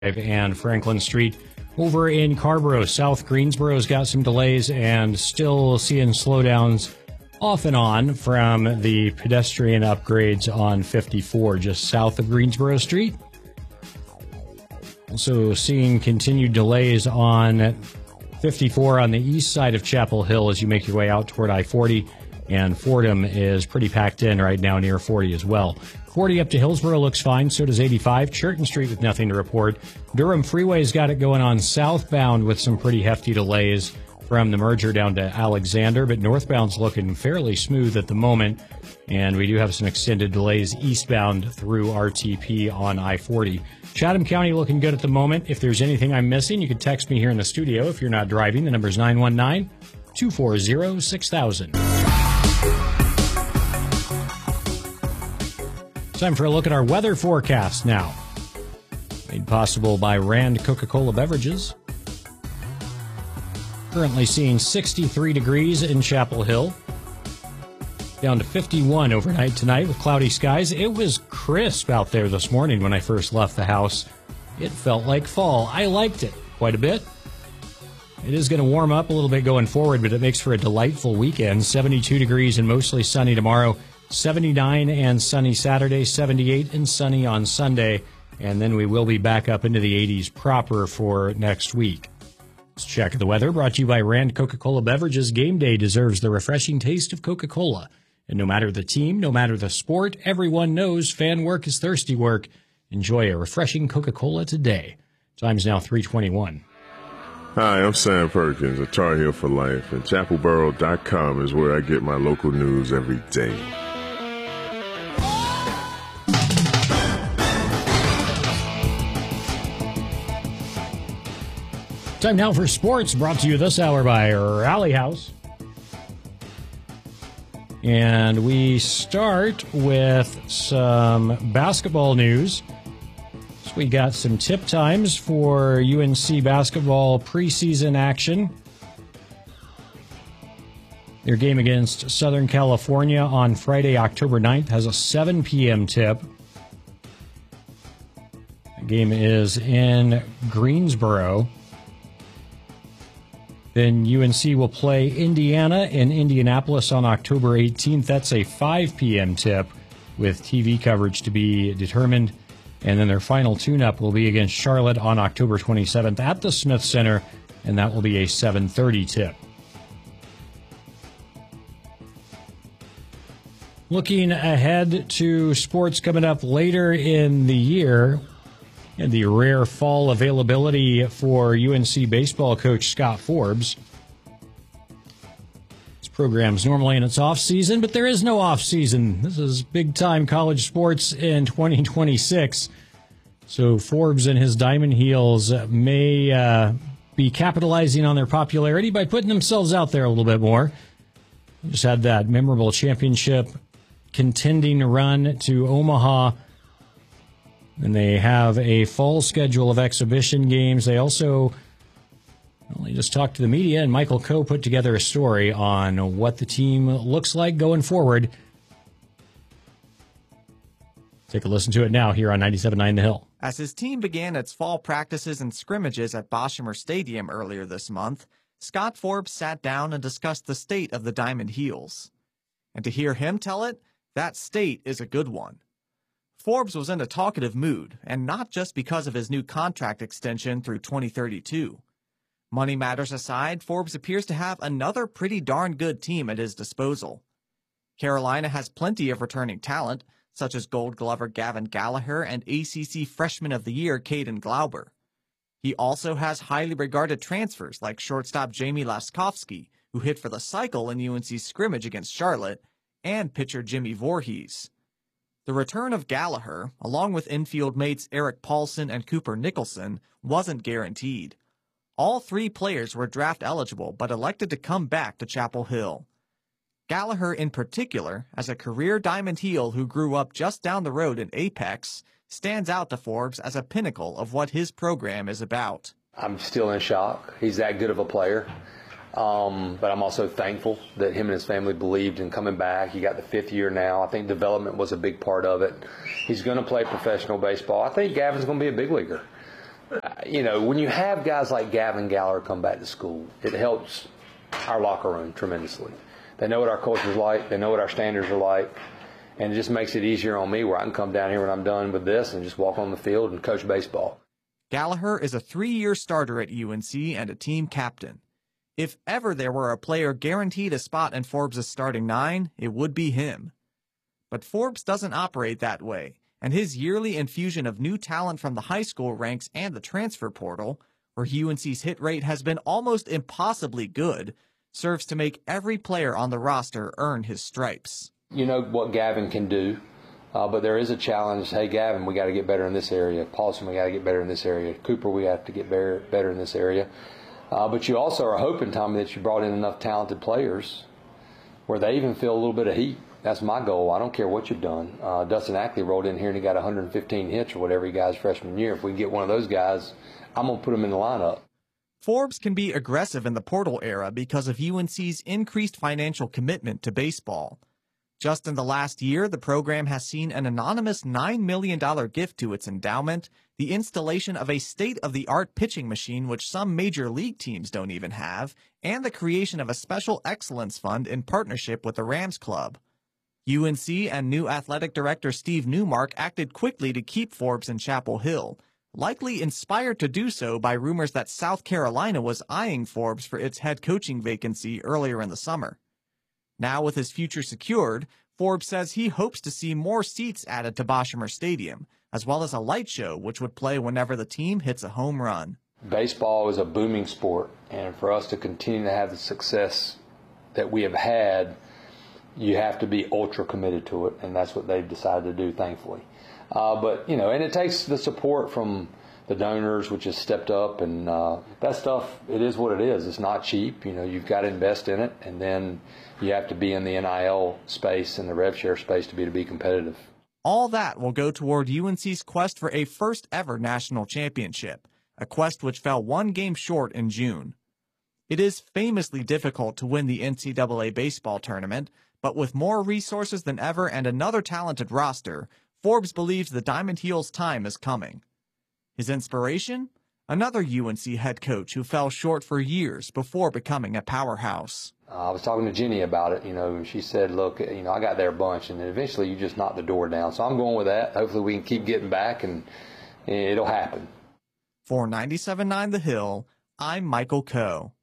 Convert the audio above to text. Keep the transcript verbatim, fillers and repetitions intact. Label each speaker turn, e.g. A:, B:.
A: and Franklin Street. Over in Carborough, South Greensboro's got some delays and still seeing slowdowns off and on from the pedestrian upgrades on fifty-four just south of Greensboro Street. Also seeing continued delays on fifty-four on the east side of Chapel Hill as you make your way out toward I forty, and Fordham is pretty packed in right now near forty as well. forty up to Hillsborough looks fine, so does eighty-five. Churton Street with nothing to report. Durham Freeway's got it going on southbound with some pretty hefty delays from the merger down to Alexander, but northbound's looking fairly smooth at the moment, and we do have some extended delays eastbound through R T P on I forty. Chatham County looking good at the moment. If there's anything I'm missing, you can text me here in the studio. If you're not driving, the number's nine one nine, two four zero, six thousand. Time for a look at our weather forecast now. Made possible by Rand Coca-Cola Beverages. Currently seeing sixty-three degrees in Chapel Hill. Down to fifty-one overnight tonight with cloudy skies. It was crisp out there this morning when I first left the house. It felt like fall. I liked it quite a bit. It is going to warm up a little bit going forward, but it makes for a delightful weekend. seventy-two degrees and mostly sunny tomorrow. seventy-nine and sunny Saturday, seventy-eight and sunny on Sunday, and then we will be back up into the eighties proper for next week. Let's check the weather, brought to you by Rand Coca-Cola Beverages. Game day deserves the refreshing taste of Coca-Cola. And no matter the team, no matter the sport, everyone knows fan work is thirsty work. Enjoy a refreshing Coca-Cola today. Time's now three twenty-one.
B: Hi, I'm Sam Perkins, a Tar Heel for life, and chapel borough dot com is where I get my local news every day.
A: Time now for sports, brought to you this hour by Rally House. And we start with some basketball news. So we got some tip times for U N C basketball preseason action. Their game against Southern California on Friday, October ninth, has a seven p.m. tip. The game is in Greensboro. Then U N C will play Indiana in Indianapolis on October eighteenth. That's a five p.m. tip with T V coverage to be determined. And then their final tune-up will be against Charlotte on October twenty-seventh at the Smith Center, and that will be a seven thirty tip. Looking ahead to sports coming up later in the year, and the rare fall availability for U N C baseball coach Scott Forbes. This program's normally in its off-season, but there is no off-season. This is big-time college sports in twenty twenty-six. So Forbes and his Diamond Heels may uh, be capitalizing on their popularity by putting themselves out there a little bit more. Just had that memorable championship contending run to Omaha. And they have a fall schedule of exhibition games. They also, well, they just talked to the media, and Michael Coe put together a story on what the team looks like going forward. Take a listen to it now here on ninety-seven point nine The Hill.
C: As his team began its fall practices and scrimmages at Boshamer Stadium earlier this month, Scott Forbes sat down and discussed the state of the Diamond Heels. And to hear him tell it, that state is a good one. Forbes was in a talkative mood, and not just because of his new contract extension through twenty thirty-two. Money matters aside, Forbes appears to have another pretty darn good team at his disposal. Carolina has plenty of returning talent, such as Gold Glover Gavin Gallagher and A C C Freshman of the Year Caden Glauber. He also has highly regarded transfers like shortstop Jamie Laskowski, who hit for the cycle in U N C's scrimmage against Charlotte, and pitcher Jimmy Voorhees. The return of Gallagher, along with infield mates Eric Paulson and Cooper Nicholson, wasn't guaranteed. All three players were draft eligible but elected to come back to Chapel Hill. Gallagher in particular, as a career Diamond Heel who grew up just down the road in Apex, stands out to Forbes as a pinnacle of what his program is about.
D: I'm still in shock. He's that good of a player. Um, but I'm also thankful that him and his family believed in coming back. He got the fifth year now. I think development was a big part of it. He's going to play professional baseball. I think Gavin's going to be a big leaguer. You know, when you have guys like Gavin Gallagher come back to school, it helps our locker room tremendously. They know what our culture's like. They know what our standards are like. And it just makes it easier on me where I can come down here when I'm done with this and just walk on the field and coach baseball.
C: Gallagher is a three-year starter at U N C and a team captain. If ever there were a player guaranteed a spot in Forbes' starting nine, it would be him. But Forbes doesn't operate that way, and his yearly infusion of new talent from the high school ranks and the transfer portal, where U N C's hit rate has been almost impossibly good, serves to make every player on the roster earn his stripes.
D: You know what Gavin can do, uh, but there is a challenge. Hey, Gavin, we got to get better in this area. Paulson, we got to get better in this area. Cooper, we have to get better, better in this area. Uh, but you also are hoping, Tommy, that you brought in enough talented players where they even feel a little bit of heat. That's my goal. I don't care what you've done. Uh, Dustin Ackley rolled in here and he got one hundred fifteen hits or whatever he got his freshman year. If we can get one of those guys, I'm going to put him in the lineup.
C: Forbes can be aggressive in the portal era because of U N C's increased financial commitment to baseball. Just in the last year, the program has seen an anonymous nine million dollars gift to its endowment, the installation of a state-of-the-art pitching machine which some major league teams don't even have, and the creation of a special excellence fund in partnership with the Rams Club. U N C and new athletic director Steve Newmark acted quickly to keep Forbes in Chapel Hill, likely inspired to do so by rumors that South Carolina was eyeing Forbes for its head coaching vacancy earlier in the summer. Now with his future secured, Forbes says he hopes to see more seats added to Boshamer Stadium, as well as a light show which would play whenever the team hits a home run.
D: Baseball is a booming sport, and for us to continue to have the success that we have had, you have to be ultra committed to it, and that's what they've decided to do, thankfully. Uh, but, you know, and it takes the support from the donors, which has stepped up, and uh, that stuff, it is what it is. It's not cheap. You know, you've got to invest in it, and then you have to be in the N I L space and the rev share space to be to be competitive.
C: All that will go toward U N C's quest for a first-ever national championship, a quest which fell one game short in June. It is famously difficult to win the N C double A baseball tournament, but with more resources than ever and another talented roster, Forbes believes the Diamond Heels' time is coming. His inspiration? Another U N C head coach who fell short for years before becoming a powerhouse.
D: Uh, I was talking to Jenny about it, you know, and she said, look, you know, I got there a bunch, and eventually you just knock the door down. So I'm going with that. Hopefully we can keep getting back, and it'll happen.
C: For ninety-seven point nine The Hill, I'm Michael Coe.